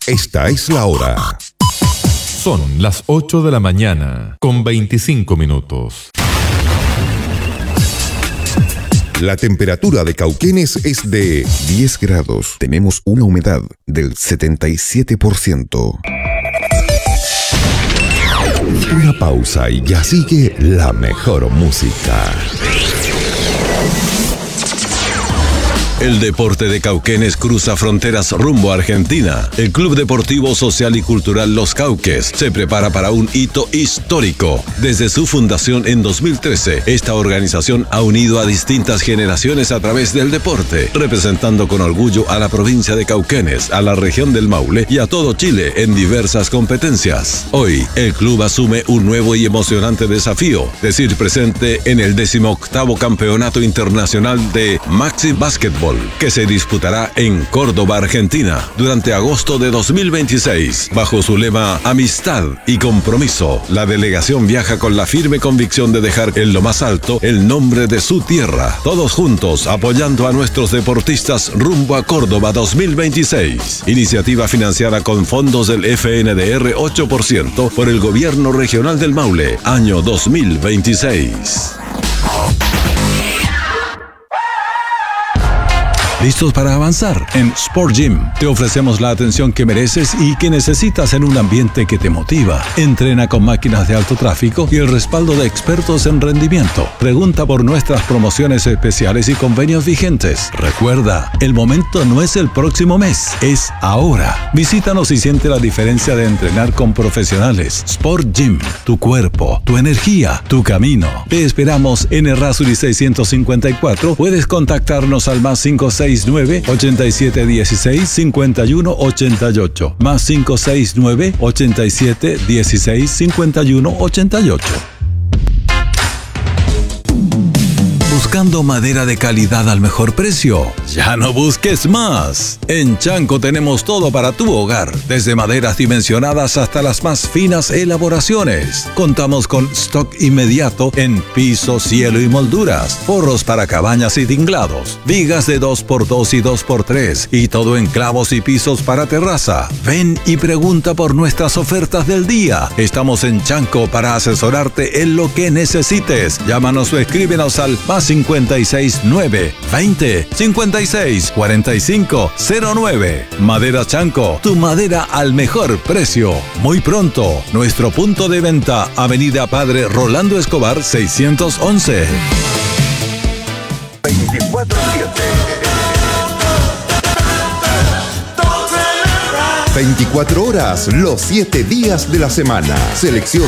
Esta es la hora. Son las 8 de la mañana, con 25 minutos. La temperatura de Cauquenes es de 10 grados. Tenemos una humedad del 77%. Una pausa y ya sigue la mejor música. El deporte de Cauquenes cruza fronteras rumbo a Argentina. El Club Deportivo Social y Cultural Los Cauques se prepara para un hito histórico. Desde su fundación en 2013, esta organización ha unido a distintas generaciones a través del deporte, representando con orgullo a la provincia de Cauquenes, a la región del Maule y a todo Chile en diversas competencias. Hoy, el club asume un nuevo y emocionante desafío, decir presente en el 18º Campeonato Internacional de Maxi Basketball, que se disputará en Córdoba, Argentina, durante agosto de 2026. Bajo su lema Amistad y Compromiso, la delegación viaja con la firme convicción de dejar en lo más alto el nombre de su tierra. Todos juntos apoyando a nuestros deportistas rumbo a Córdoba 2026. Iniciativa financiada con fondos del FNDR 8% por el Gobierno Regional del Maule, año 2026. ¿Listos para avanzar? En Sport Gym te ofrecemos la atención que mereces y que necesitas en un ambiente que te motiva. Entrena con máquinas de alto tráfico y el respaldo de expertos en rendimiento. Pregunta por nuestras promociones especiales y convenios vigentes. Recuerda, el momento no es el próximo mes, es ahora. Visítanos y siente la diferencia de entrenar con profesionales. Sport Gym, tu cuerpo, tu energía, tu camino. Te esperamos en Errázuriz 654. Puedes contactarnos al más 569-8716-5188. Más 569-8716-5188. ¿Buscando madera de calidad al mejor precio? ¡Ya no busques más! En Chanco tenemos todo para tu hogar, desde maderas dimensionadas hasta las más finas elaboraciones. Contamos con stock inmediato en piso, cielo y molduras, forros para cabañas y tinglados, vigas de 2x2 y 2x3 y todo en clavos y pisos para terraza. Ven y pregunta por nuestras ofertas del día. Estamos en Chanco para asesorarte en lo que necesites. Llámanos o escríbenos al más 569 20 56 45 09. Madera Chanco, tu madera al mejor precio. Muy pronto, nuestro punto de venta, Avenida Padre Rolando Escobar 611. 24 horas, los 7 días de la semana. Selección